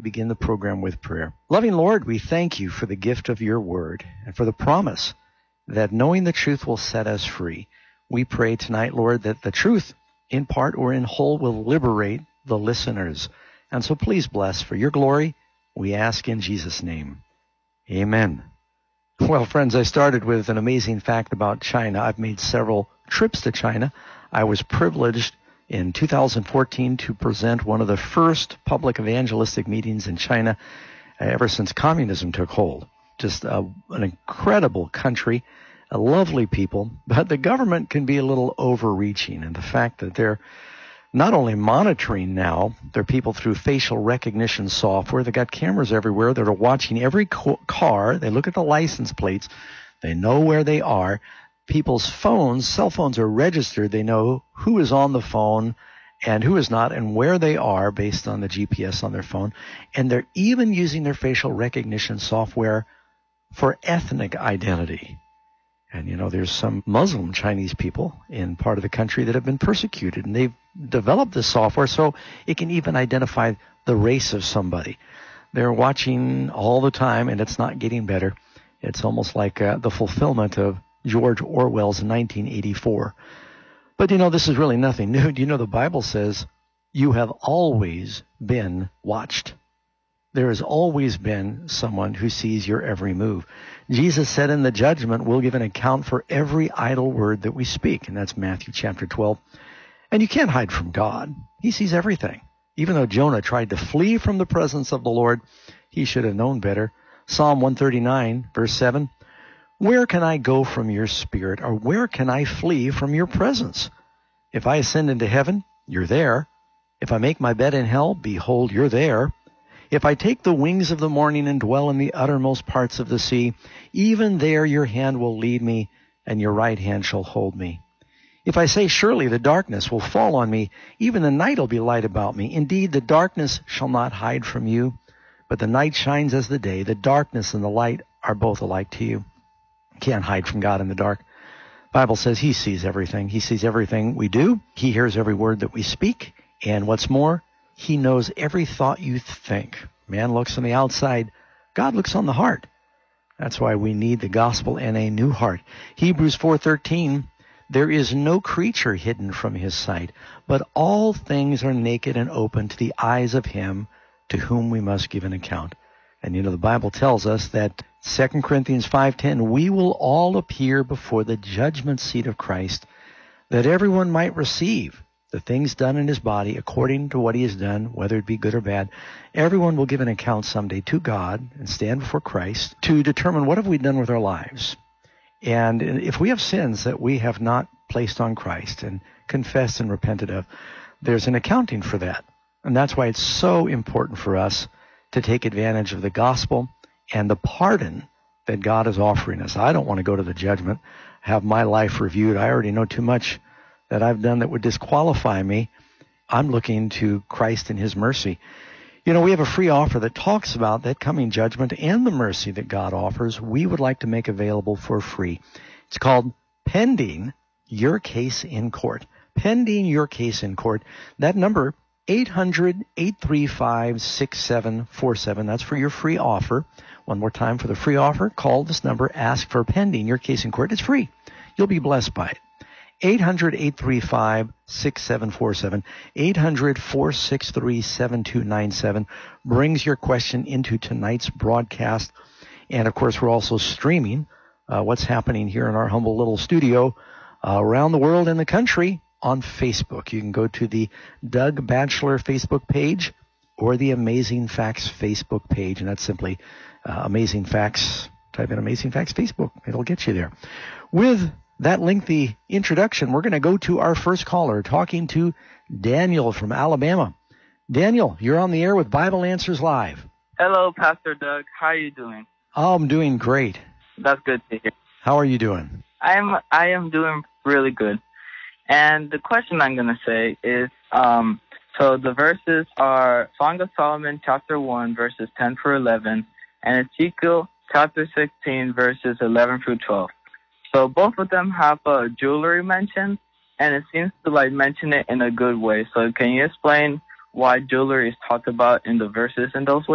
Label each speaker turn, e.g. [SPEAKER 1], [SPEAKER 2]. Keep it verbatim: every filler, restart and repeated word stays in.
[SPEAKER 1] begin the program with prayer. Loving Lord, we thank you for the gift of your word and for the promise that knowing the truth will set us free. We pray tonight, Lord, that the truth, in part or in whole, will liberate the listeners. And so please bless for your glory, we ask in Jesus' name. Amen. Well, friends, I started with an amazing fact about China. I've made several trips to China. I was privileged in two thousand fourteen to present one of the first public evangelistic meetings in China uh, ever since communism took hold. Just uh, an incredible country, uh, lovely people, but the government can be a little overreaching. And the fact that they're not only monitoring now their people through facial recognition software, they got cameras everywhere that are watching every co- car. They look at the license plates. They know where they are. People's phones, cell phones are registered. They know who is on the phone and who is not and where they are based on the G P S on their phone. And they're even using their facial recognition software for ethnic identity. And, you know, there's some Muslim Chinese people in part of the country that have been persecuted, and they've developed this software so it can even identify the race of somebody. They're watching all the time, and it's not getting better. It's almost like uh, the fulfillment of George Orwell's nineteen eighty-four. But, you know, this is really nothing new. Do you know the Bible says you have always been watched? There has always been someone who sees your every move. Jesus said in the judgment, we'll give an account for every idle word that we speak. And that's Matthew chapter twelve. And you can't hide from God. He sees everything. Even though Jonah tried to flee from the presence of the Lord, he should have known better. Psalm one thirty-nine, verse seven, where can I go from your spirit, or where can I flee from your presence? If I ascend into heaven, you're there. If I make my bed in hell, behold, you're there. If I take the wings of the morning and dwell in the uttermost parts of the sea, even there your hand will lead me, and your right hand shall hold me. If I say, surely the darkness will fall on me, even the night will be light about me. Indeed, the darkness shall not hide from you, but the night shines as the day. The darkness and the light are both alike to you. You can't hide from God in the dark. The Bible says he sees everything. He sees everything we do. He hears every word that we speak. And what's more, he knows every thought you think. Man looks on the outside. God looks on the heart. That's why we need the gospel and a new heart. Hebrews four thirteen, there is no creature hidden from his sight, but all things are naked and open to the eyes of him to whom we must give an account. And you know, the Bible tells us that Second Corinthians five ten, we will all appear before the judgment seat of Christ, that everyone might receive the things done in his body according to what he has done, whether it be good or bad. Everyone will give an account someday to God and stand before Christ to determine what have we done with our lives. And if we have sins that we have not placed on Christ and confessed and repented of, there's an accounting for that. And that's why it's so important for us to take advantage of the gospel and the pardon that God is offering us. I don't want to go to the judgment, have my life reviewed. I already know too much that I've done that would disqualify me. I'm looking to Christ and his mercy. You know, we have a free offer that talks about that coming judgment and the mercy that God offers. We would like to make available for free. It's called Pending Your Case in Court. Pending Your Case in Court. That number, eight hundred, eight three five, six seven four seven. That's for your free offer. One more time for the free offer. Call this number. Ask for Pending Your Case in Court. It's free. You'll be blessed by it. eight hundred, eight three five, six seven four seven, eight hundred, four six three, seven two nine seven brings your question into tonight's broadcast. And, of course, we're also streaming uh, what's happening here in our humble little studio uh, around the world and the country on Facebook. You can go to the Doug Batchelor Facebook page or the Amazing Facts Facebook page, and that's simply uh, Amazing Facts. Type in Amazing Facts Facebook. It'll get you there. With that lengthy introduction, we're going to go to our first caller, talking to Daniel from Alabama. Daniel, you're on the air with Bible Answers Live.
[SPEAKER 2] Hello, Pastor Doug. How are you doing?
[SPEAKER 1] Oh, I'm doing great.
[SPEAKER 2] That's good to hear.
[SPEAKER 1] How are you doing?
[SPEAKER 2] I'm I am doing really good. And the question I'm going to say is, um, so the verses are Song of Solomon, chapter one, verses ten through eleven, and Ezekiel, chapter sixteen, verses eleven through twelve. So both of them have a jewelry mention, and it seems to like mention it in a good way. So can you explain why jewelry is talked about in the verses in those ways?